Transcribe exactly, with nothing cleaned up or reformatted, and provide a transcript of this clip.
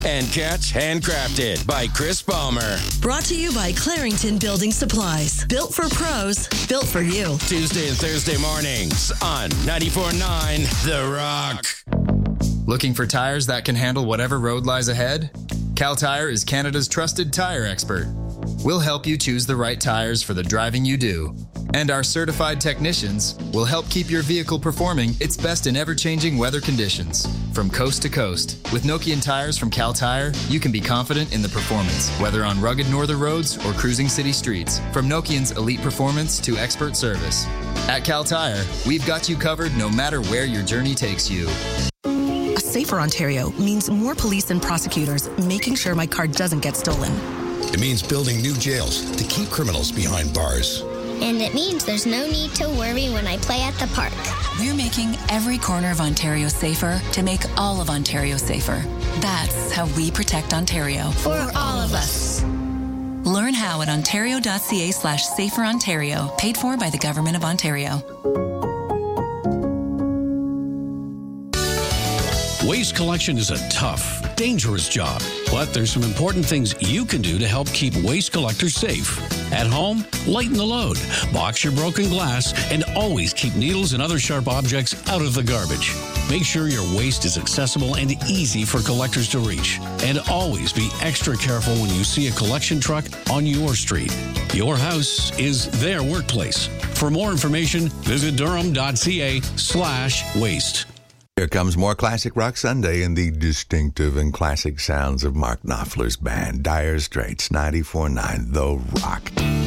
and catch handcrafted by Chris Palmer. Brought to you by Clarington Building Supplies. Built for pros, built for you. Tuesday and Thursday mornings on ninety-four point nine The Rock. Looking for tires that can handle whatever road lies ahead? Cal Tire is Canada's trusted tire expert. We'll help you choose the right tires for the driving you do. And our certified technicians will help keep your vehicle performing its best in ever-changing weather conditions. From coast to coast, with Nokian tires from Cal Tire, you can be confident in the performance, whether on rugged northern roads or cruising city streets. From Nokian's elite performance to expert service. At Cal Tire, we've got you covered no matter where your journey takes you. A safer Ontario means more police and prosecutors making sure my car doesn't get stolen. It means building new jails to keep criminals behind bars. And it means there's no need to worry when I play at the park. We're making every corner of Ontario safer to make all of Ontario safer. That's how we protect Ontario. For all of us. Learn how at ontario.ca slash safer Ontario. Paid for by the Government of Ontario. Waste collection is a tough, dangerous job, but there's some important things you can do to help keep waste collectors safe. At home, lighten the load, box your broken glass, and always keep needles and other sharp objects out of the garbage. Make sure your waste is accessible and easy for collectors to reach. And always be extra careful when you see a collection truck on your street. Your house is their workplace. For more information, visit durham.ca slash waste. Here comes more Classic Rock Sunday in the distinctive and classic sounds of Mark Knopfler's band, Dire Straits, ninety-four point nine The Rock.